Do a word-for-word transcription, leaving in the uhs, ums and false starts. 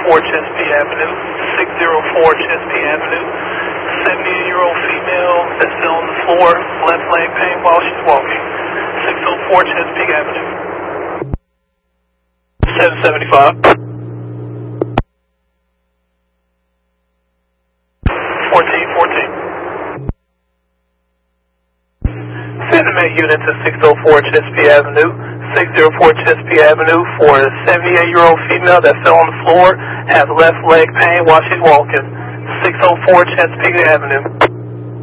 four Chesapeake Avenue, six oh four Chesapeake Avenue. seventy-eight-year-old female that's still on the floor, left leg pain while she's walking. six oh four Chesapeake Avenue. seven seventy-five. fourteen fourteen. Send a med unit to six oh four Chesapeake Avenue, six oh four Chesapeake Avenue for a seventy-eight-year-old female that fell on the floor, has left leg pain while she's walking. six oh four Chesapeake Avenue.